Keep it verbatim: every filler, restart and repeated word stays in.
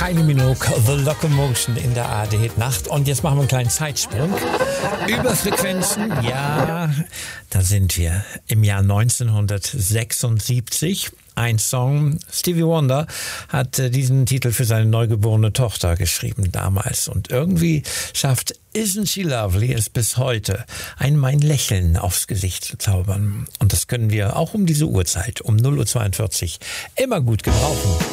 Kylie Minogue, The Locomotion in der A R D-Nacht. Und jetzt machen wir einen kleinen Zeitsprung. Überfrequenzen, ja, da sind wir im Jahr neunzehnhundertsechsundsiebzig. Ein Song, Stevie Wonder hat äh, diesen Titel für seine neugeborene Tochter geschrieben damals. Und irgendwie schafft Isn't She Lovely es bis heute, einem ein Lächeln aufs Gesicht zu zaubern. Und das können wir auch um diese Uhrzeit, um null Uhr zweiundvierzig, immer gut gebrauchen.